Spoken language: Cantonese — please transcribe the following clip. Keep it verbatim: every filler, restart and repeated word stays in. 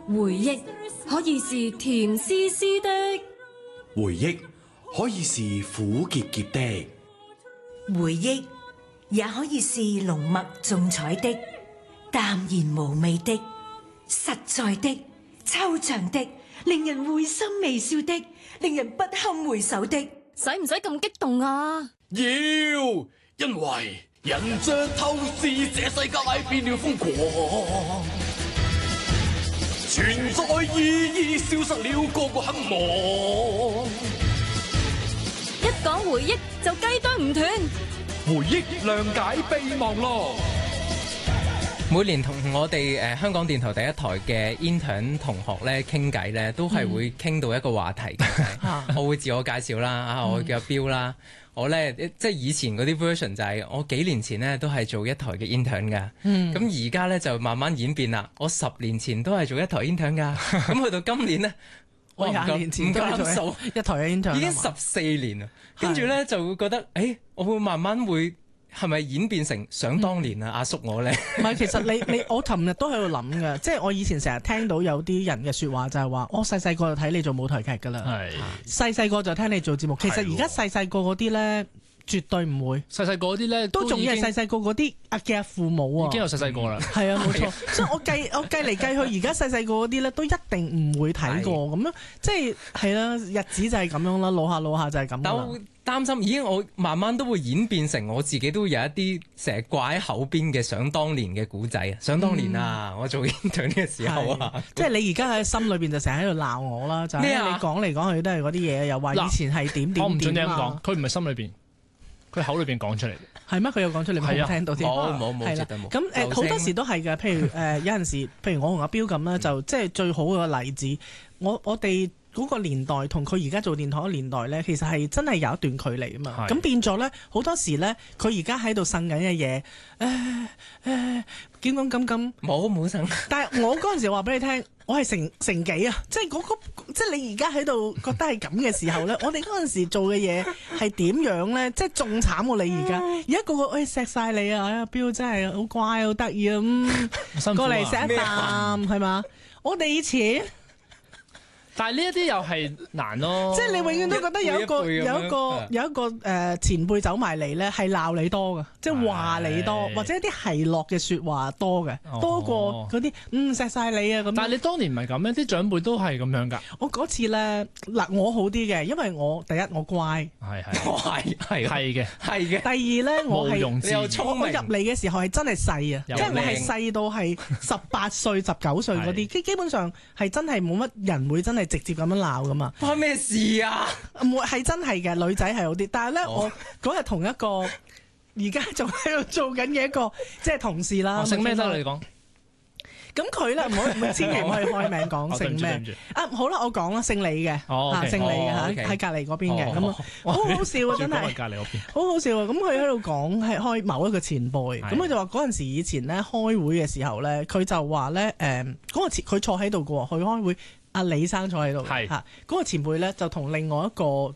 回憶可以是甜絲絲的， 回憶可以是苦澀澀的， 回憶也可以是濃墨重彩的、淡然無味的、實在的、抽象的、令人會心微笑的、令人不堪回首的。 使唔使咁激動啊？ 要，因為人像透視，這世界變了瘋狂，存在意義消失了，個個很忙。 一講回憶就雞啄唔斷， 回憶諒解備忘錄。 每年同我哋誒、呃、香港電台第一台嘅 intern 同學咧傾偈咧，都係會傾到一個話題嘅。嗯、我會自我介紹啦，啊，我叫阿標啦。我咧即係以前嗰啲 version 就係我幾年前咧都係做一台嘅 intern 噶。咁而家咧就慢慢演變啦。我十年前都係做一台 intern 噶。咁去到今年咧， 我廿年前都係做一台嘅 intern， 已經十四年啦。跟住咧就會覺得，誒、欸，我會慢慢會。係咪演變成想當年啊？嗯、阿叔我咧， 唔係，其實你你我尋日都喺度諗嘅，即係我以前成日聽到有啲人嘅説話就係話，我細細個就睇你做舞台劇㗎啦，細細個就聽你做節目。其實而家細細個嗰啲咧，絕對唔會。細細個嗰啲咧，都仲要係細細個嗰啲阿嘅父母啊，已經有細細個啦。係啊，冇錯。所以我計我計嚟計去，而家細細個嗰啲咧，都一定唔會睇過咁樣，即係係啦，日子就係咁樣啦，老下老下就係咁啦。 擔心，已經我慢慢都會演變成我自己都有一啲成日掛喺口邊嘅想當年嘅古仔啊！想當年啊，嗯、我做 intern 嘅時候啊， 即係你而家喺心裏邊就成日喺度鬧我啦，就係、是、你講嚟講去都係嗰啲嘢，又話以前係點點點。 我唔準你咁講，佢唔係心裏邊，佢口裏邊講出嚟。 係咩？佢有講出嚟，冇、啊、聽到添。 冇冇冇，絕對冇。 咁誒好多時都係嘅，譬如誒、呃、有陣時，譬如我同阿標咁啦，就即係最好嘅例子。我我哋。嗰個年代同佢而家做電台嘅年代呢，其實係真係有一段距離啊嘛。咁變咗呢，好多時呢，佢而家喺度呻緊嘅嘢，誒誒點講咁咁， 冇冇呻。 但係我嗰陣時話俾你聽，我係成成幾啊，即係嗰個，即係你而家喺度覺得係咁嘅時候呢，我哋嗰陣時做嘅嘢係點樣呢？即係仲慘過你而家。而家個個誒錫晒你啊！阿標真係好乖好得意啊，咁過嚟錫一啖係嘛？我哋以前。 但係呢一啲又係難咯， 即係你永遠都覺得有一個有一個有一個誒、呃、前輩走埋嚟咧，係鬧你多嘅，即係話你多，或者一啲奚落嘅説話多嘅，哦、多過嗰啲嗯錫晒你啊咁。但係你當年唔係咁咩？啲長輩都係咁樣㗎。 我嗰次咧嗱，我好啲嘅，因為我第一我乖， 係係係係係嘅係嘅。 第二咧我係你又聰明， 我入嚟嘅時候係真係細啊，即係我係細到係十八歲、十九歲嗰啲，基基本上係真係冇乜人會真係。直接咁樣鬧噶嘛？ 關咩事啊？ 唔會係真係嘅，女仔係好啲。但係咧，哦、我嗰日同一個而家仲喺度做緊嘅一個即係同事啦。 姓咩得你講？ 咁佢咧唔好唔千祈唔可以開名講姓咩啊？好啦，我講啦，姓李嘅， 哦 okay, 姓李嘅嚇，喺隔離嗰邊嘅咁啊，好好笑啊！真係隔離嗰邊，好好笑啊！咁佢喺度講係開某一個前輩，咁佢就話嗰陣時以前咧開會嘅時候咧，佢就話咧誒嗰個前佢坐喺度嘅喎，佢開會。阿李生坐喺度，嚇嗰是、啊嗰個前輩咧就同另外一個